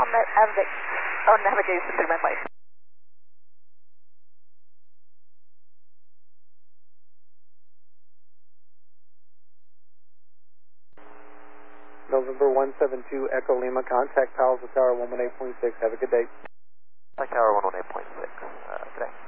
on navigation to my place. November 172 Echo Lima, contact Palace Tower 118.6. Have a good day. Tower 118.6. Today.